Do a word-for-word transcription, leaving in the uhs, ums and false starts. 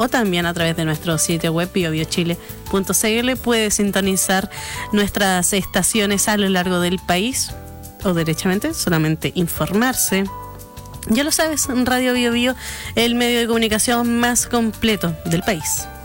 o también a través de nuestro sitio web bio bio chile punto c l. Puede sintonizar nuestras estaciones a lo largo del país o derechamente solamente informarse. Ya lo sabes, Radio Bio Bio, el medio de comunicación más completo del país.